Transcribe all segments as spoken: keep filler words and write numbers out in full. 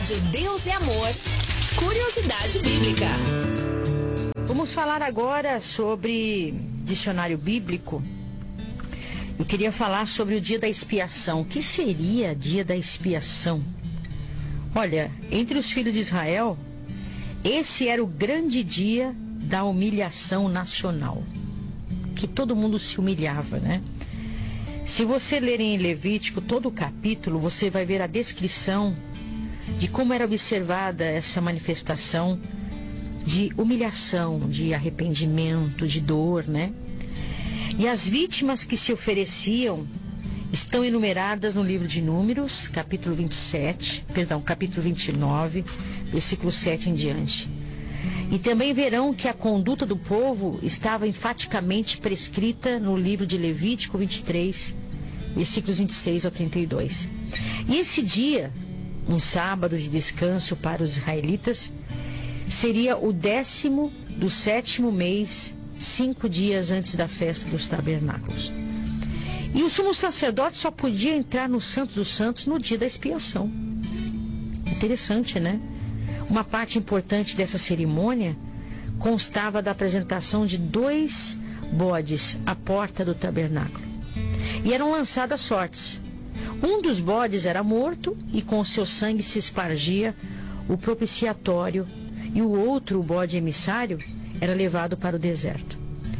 rádio Deus é Amor. Curiosidade Bíblica. Vamos falar agora sobre dicionário bíblico. Eu queria falar sobre o dia da expiação. O que seria dia da expiação? Olha, entre os filhos de Israel, esse era o grande dia da humilhação nacional, que todo mundo se humilhava, né? Se você ler em Levítico todo o capítulo, você vai ver a descrição de como era observada essa manifestação de humilhação, de arrependimento, de dor, né? E as vítimas que se ofereciam estão enumeradas no livro de Números, capítulo vinte e sete, perdão, capítulo vinte e nove, versículo sete em diante. E também verão que a conduta do povo estava enfaticamente prescrita no livro de Levítico vinte e três, versículos vinte e seis ao trinta e dois. E esse dia, um sábado de descanso para os israelitas, seria o décimo do sétimo mês, cinco dias antes da festa dos tabernáculos. E o sumo sacerdote só podia entrar no Santo dos Santos no dia da expiação. Interessante, né? Uma parte importante dessa cerimônia constava da apresentação de dois bodes à porta do tabernáculo. E eram lançadas sortes. Um dos bodes era morto e com o seu sangue se espargia o propiciatório, e o outro, o bode emissário, era levado para o deserto.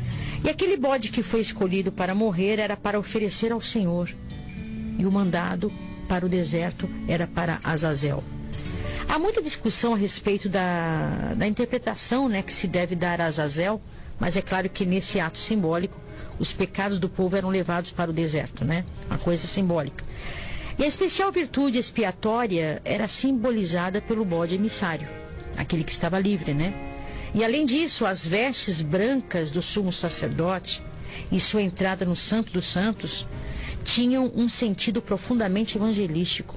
E aquele bode que foi escolhido para morrer era para oferecer ao Senhor, e o mandado para o deserto era para Azazel. Há muita discussão a respeito da, da interpretação, né, que se deve dar a Azazel, mas é claro que nesse ato simbólico os pecados do povo eram levados para o deserto, né? Uma coisa simbólica. E a especial virtude expiatória era simbolizada pelo bode emissário, aquele que estava livre, né? E além disso, as vestes brancas do sumo sacerdote e sua entrada no Santo dos Santos tinham um sentido profundamente evangelístico.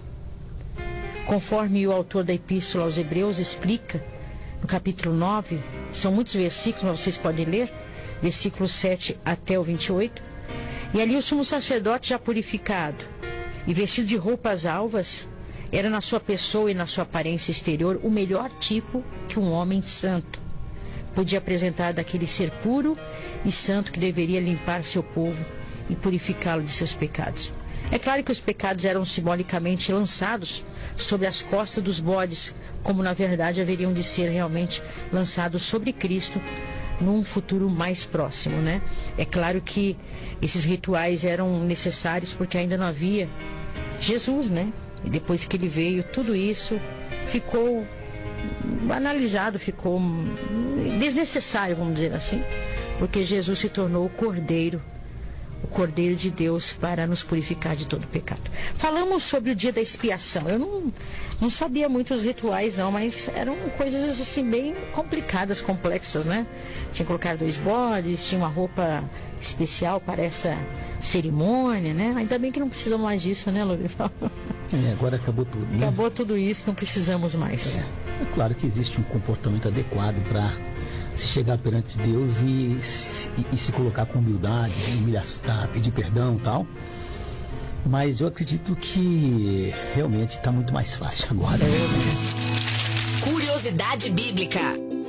Conforme o autor da Epístola aos Hebreus explica, no capítulo nove, são muitos versículos, mas vocês podem ler, versículos sete até o vinte e oito, e ali o sumo sacerdote já purificado e vestido de roupas alvas, era na sua pessoa e na sua aparência exterior o melhor tipo que um homem santo podia apresentar daquele ser puro e santo que deveria limpar seu povo e purificá-lo de seus pecados. É claro que os pecados eram simbolicamente lançados sobre as costas dos bodes, como na verdade haveriam de ser realmente lançados sobre Cristo num futuro mais próximo, né? É claro que esses rituais eram necessários porque ainda não havia Jesus, né? E depois que ele veio, tudo isso ficou banalizado, ficou desnecessário, vamos dizer assim, porque Jesus se tornou o Cordeiro, o Cordeiro de Deus para nos purificar de todo pecado. Falamos sobre o dia da expiação. Eu não, não sabia muito os rituais, não, mas eram coisas assim bem complicadas, complexas, né? Tinha que colocar dois bodes, tinha uma roupa especial para essa cerimônia, né? Ainda bem que não precisamos mais disso, né, Lourival? É, agora acabou tudo, né? Acabou tudo isso, não precisamos mais. É, é claro que existe um comportamento adequado para se chegar perante Deus e, e, e se colocar com humildade, humilhar, pedir perdão e tal. Mas eu acredito que realmente está muito mais fácil agora. Curiosidade Bíblica.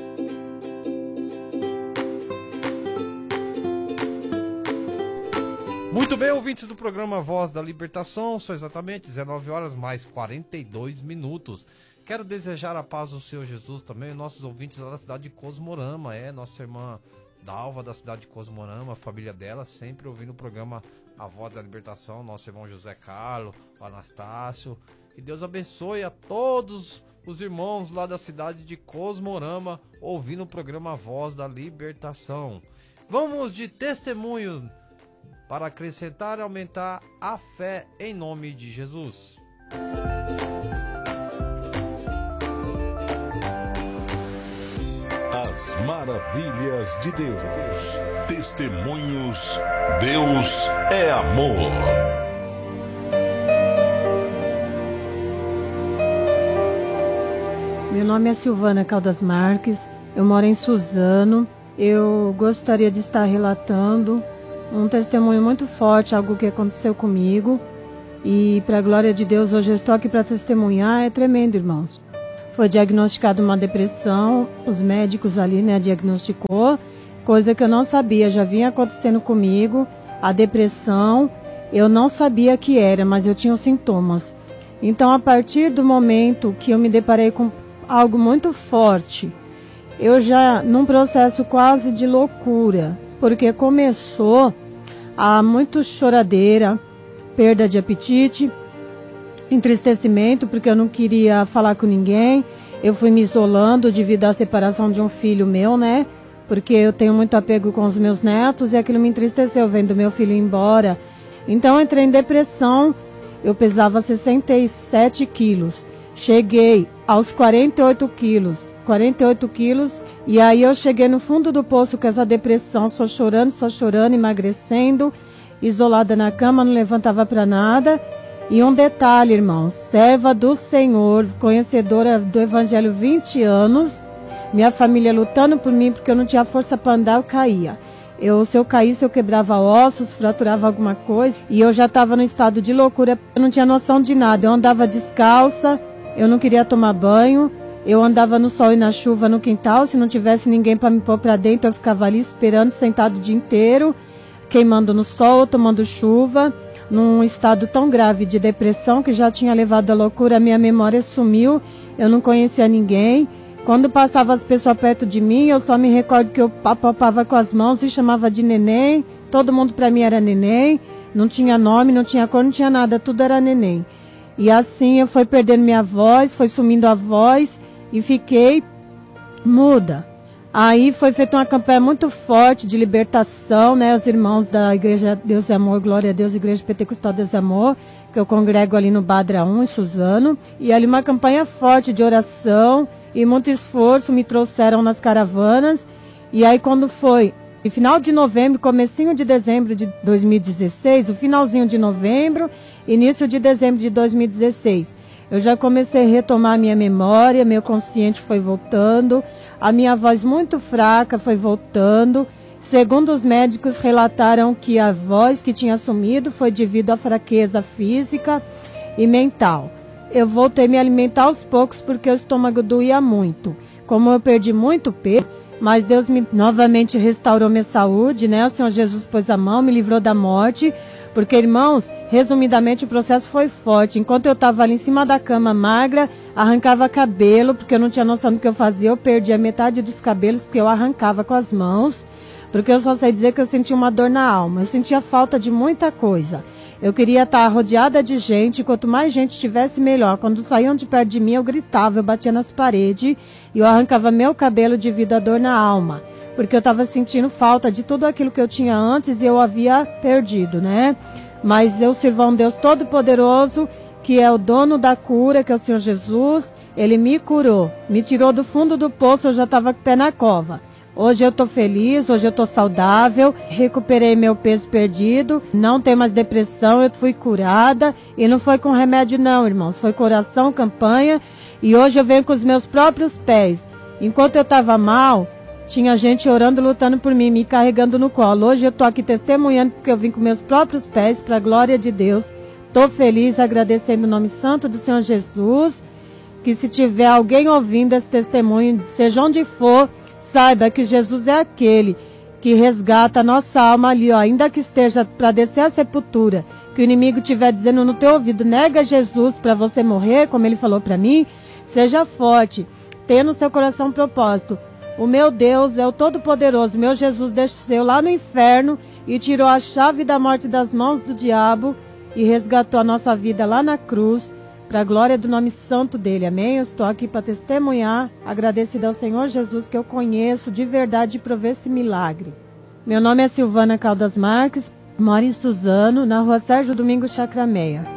Muito bem, ouvintes do programa Voz da Libertação, são exatamente dezenove horas mais quarenta e dois minutos. Quero desejar a paz do Senhor Jesus também, nossos ouvintes lá da cidade de Cosmorama, é, nossa irmã Dalva da cidade de Cosmorama, a família dela, sempre ouvindo o programa A Voz da Libertação, nosso irmão José Carlos, o Anastácio, que Deus abençoe a todos os irmãos lá da cidade de Cosmorama, ouvindo o programa A Voz da Libertação. Vamos de testemunho para acrescentar e aumentar a fé em nome de Jesus. As maravilhas de Deus. Testemunhos. Deus é amor. Meu nome é Silvana Caldas Marques, eu moro em Suzano. Eu gostaria de estar relatando um testemunho muito forte, algo que aconteceu comigo. E para a glória de Deus, hoje eu estou aqui para testemunhar. É tremendo, irmãos. foi diagnosticada uma depressão, os médicos ali, né, diagnosticou, coisa que eu não sabia, já vinha acontecendo comigo, a depressão, eu não sabia que era, mas eu tinha os sintomas. Então, a partir do momento que eu me deparei com algo muito forte, eu já, num processo quase de loucura, porque começou a muito choradeira, perda de apetite, entristecimento, porque eu não queria falar com ninguém. Eu fui me isolando devido à separação de um filho meu, né? Porque eu tenho muito apego com os meus netos e aquilo me entristeceu, vendo meu filho ir embora. Então eu entrei em depressão, eu pesava sessenta e sete quilos. Cheguei aos quarenta e oito quilos. quarenta e oito quilos, e aí eu cheguei no fundo do poço com essa depressão, só chorando, só chorando, emagrecendo, isolada na cama, não levantava para nada. E um detalhe, irmãos, serva do Senhor, conhecedora do Evangelho vinte anos, minha família lutando por mim, porque eu não tinha força para andar, eu caía. Eu, se eu caísse, eu quebrava ossos, fraturava alguma coisa, e eu já estava no estado de loucura, eu não tinha noção de nada, eu andava descalça, eu não queria tomar banho, eu andava no sol e na chuva no quintal, se não tivesse ninguém para me pôr para dentro, eu ficava ali esperando, sentado o dia inteiro, queimando no sol, tomando chuva, num estado tão grave de depressão que já tinha levado à loucura, a minha memória sumiu, eu não conhecia ninguém. Quando passava as pessoas perto de mim, eu só me recordo que eu apalpava com as mãos e chamava de neném, todo mundo para mim era neném, não tinha nome, não tinha cor, não tinha nada, tudo era neném. E assim eu fui perdendo minha voz, foi sumindo a voz e fiquei muda. Aí foi feita uma campanha muito forte de libertação, né? Os irmãos da Igreja Deus é Amor, Glória a Deus, Igreja Pentecostal Deus é Amor, que eu congrego ali no Badra um, em Suzano. E ali uma campanha forte de oração e muito esforço, me trouxeram nas caravanas. E aí quando foi, no final de novembro, comecinho de dezembro de dois mil e dezesseis, o finalzinho de novembro, início de dezembro de dois mil e dezesseis, eu já comecei a retomar minha memória, meu consciente foi voltando, a minha voz muito fraca foi voltando. Segundo os médicos, relataram que a voz que tinha sumido foi devido à fraqueza física e mental. Eu voltei a me alimentar aos poucos porque o estômago doía muito. Como eu perdi muito peso, mas Deus me novamente restaurou minha saúde, né? O Senhor Jesus pôs a mão, me livrou da morte. Porque, irmãos, resumidamente o processo foi forte. Enquanto eu estava ali em cima da cama magra, arrancava cabelo, porque eu não tinha noção do que eu fazia. Eu perdi a metade dos cabelos, porque eu arrancava com as mãos. Porque eu só sei dizer que eu sentia uma dor na alma. Eu sentia falta de muita coisa. Eu queria estar rodeada de gente, quanto mais gente tivesse, melhor. Quando saíam de perto de mim, eu gritava, eu batia nas paredes e eu arrancava meu cabelo devido à dor na alma. Porque eu estava sentindo falta de tudo aquilo que eu tinha antes e eu havia perdido, né? Mas eu sirvo a um Deus Todo-Poderoso, que é o dono da cura, que é o Senhor Jesus. Ele me curou, me tirou do fundo do poço, eu já estava com o pé na cova. Hoje eu estou feliz, hoje eu estou saudável, recuperei meu peso perdido, não tenho mais depressão, eu fui curada. E não foi com remédio não, irmãos, foi com oração, campanha. E hoje eu venho com os meus próprios pés. Enquanto eu estava mal, tinha gente orando, lutando por mim, me carregando no colo. Hoje eu estou aqui testemunhando porque eu vim com meus próprios pés, para a glória de Deus. Estou feliz, agradecendo o nome santo do Senhor Jesus. Que se tiver alguém ouvindo esse testemunho, seja onde for, saiba que Jesus é aquele que resgata a nossa alma ali, ó, ainda que esteja para descer a sepultura. Que o inimigo estiver dizendo no teu ouvido, nega Jesus para você morrer, como ele falou para mim. Seja forte, tenha no seu coração um propósito. O meu Deus é o Todo-Poderoso, meu Jesus desceu lá no inferno e tirou a chave da morte das mãos do diabo e resgatou a nossa vida lá na cruz, para a glória do nome santo dele, amém? Eu estou aqui para testemunhar, agradecida ao Senhor Jesus, que eu conheço de verdade e provê esse milagre. Meu nome é Silvana Caldas Marques, moro em Suzano, na rua Sérgio Domingos Chacrameia.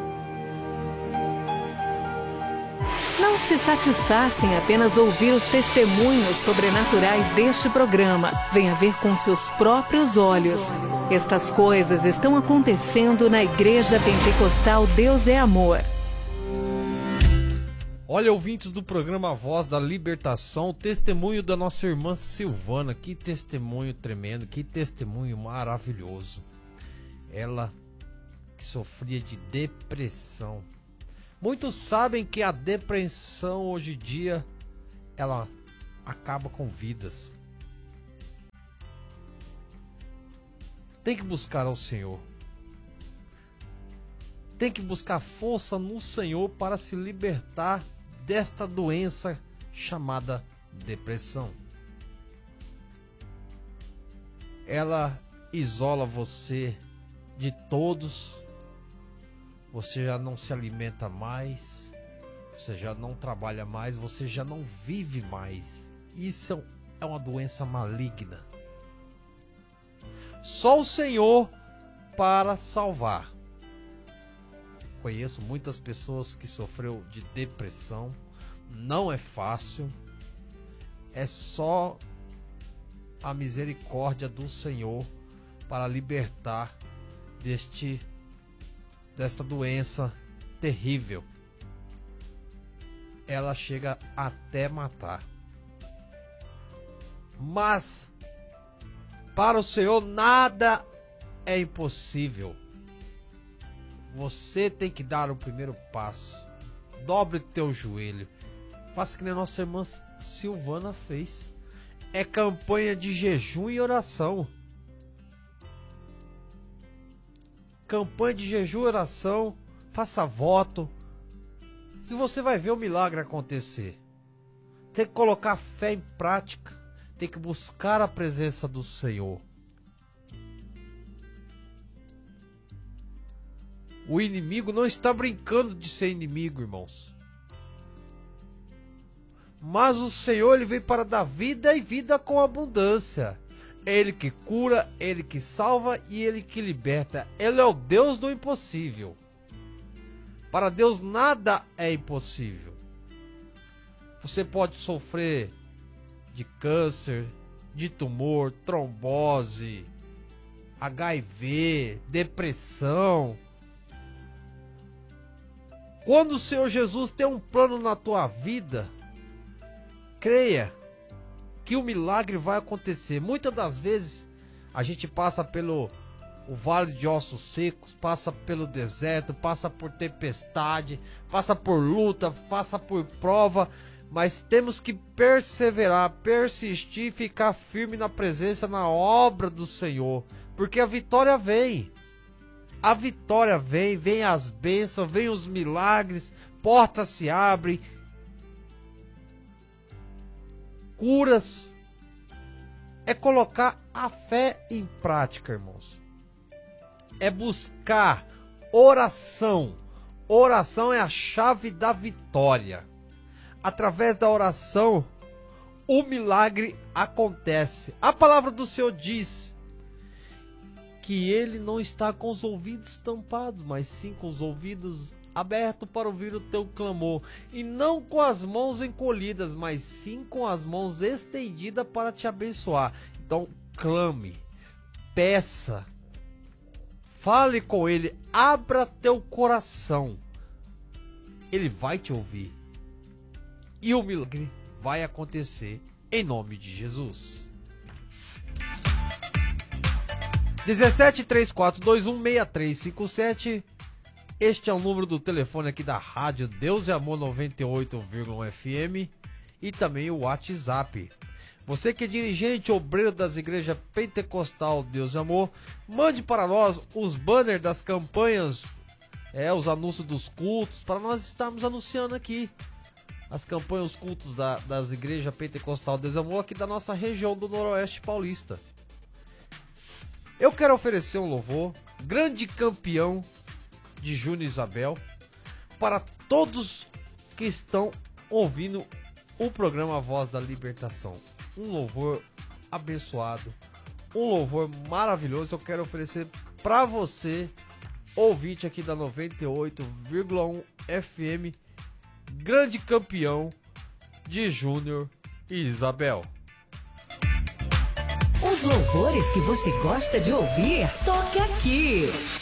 Não se satisfaça em apenas ouvir os testemunhos sobrenaturais deste programa. Venha ver com seus próprios olhos. Estas coisas estão acontecendo na Igreja Pentecostal Deus é Amor. Olha, ouvintes do programa Voz da Libertação, o testemunho da nossa irmã Silvana. Que testemunho tremendo, que testemunho maravilhoso. Ela que sofria de depressão. Muitos sabem que a depressão hoje em dia, ela acaba com vidas. Tem que buscar ao Senhor. Tem que buscar força no Senhor para se libertar desta doença chamada depressão. Ela isola você de todos. Você já não se alimenta mais. Você já não trabalha mais. Você já não vive mais. Isso é uma doença maligna. Só o Senhor para salvar. Conheço muitas pessoas que sofreu de depressão. Não é fácil. É só a misericórdia do Senhor para libertar deste desta doença terrível. Ela chega até matar. Mas para o Senhor nada é impossível. Você tem que dar o primeiro passo. Dobre teu joelho. Faça que nem a nossa irmã Silvana fez. É campanha de jejum e oração. Campanha de jejum e oração. Faça voto. E você vai ver o milagre acontecer. Tem que colocar fé em prática. Tem que buscar a presença do Senhor. O inimigo não está brincando de ser inimigo, irmãos. Mas o Senhor, ele veio para dar vida e vida com abundância. É Ele que cura, Ele que salva e Ele que liberta. Ele é o Deus do impossível. Para Deus nada é impossível. Você pode sofrer de câncer, de tumor, trombose, H I V, depressão. Quando o Senhor Jesus tem um plano na tua vida, creia que o milagre vai acontecer. Muitas das vezes a gente passa pelo o vale de ossos secos, passa pelo deserto, passa por tempestade, passa por luta, passa por prova, mas temos que perseverar, persistir e ficar firme na presença, na obra do Senhor, porque a vitória vem. A vitória vem, vem as bênçãos, vem os milagres, portas se abrem, curas. É colocar a fé em prática, irmãos. É buscar oração. Oração é a chave da vitória. Através da oração, o milagre acontece. A palavra do Senhor diz que ele não está com os ouvidos tampados, mas sim com os ouvidos abertos para ouvir o teu clamor, e não com as mãos encolhidas, mas sim com as mãos estendidas para te abençoar. Então clame, peça, fale com ele, abra teu coração, ele vai te ouvir e o milagre vai acontecer em nome de Jesus. dezessete, três quatro dois um, seis três cinco sete. Este é o número do telefone aqui da rádio Deus e Amor noventa e oito vírgula um F M e também o WhatsApp. Você que é dirigente obreiro das igrejas Pentecostal Deus e Amor, mande para nós os banners das campanhas, é, os anúncios dos cultos, para nós estarmos anunciando aqui as campanhas, os cultos da, das igrejas Pentecostal Deus e Amor aqui da nossa região do Noroeste Paulista. Eu quero oferecer um louvor, grande campeão de Júnior e Isabel, para todos que estão ouvindo o programa Voz da Libertação. Um louvor abençoado, um louvor maravilhoso. Eu quero oferecer para você, ouvinte aqui da noventa e oito vírgula um F M, grande campeão de Júnior e Isabel. Os louvores que você gosta de ouvir, toque aqui.